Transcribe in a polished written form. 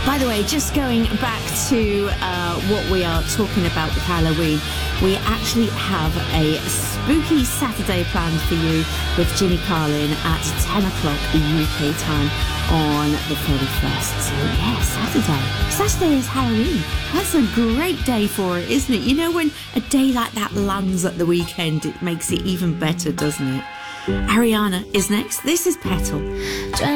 By the way, just going back to what we are talking about with Halloween, we actually have a spooky Saturday planned for you with Ginny Carlin at 10 o'clock UK time on the 31st. So yeah, Saturday. Saturday is Halloween. That's a great day for it, isn't it? You know, when a day like that lands at the weekend, it makes it even better, doesn't it? Ariana is next. This is Petal.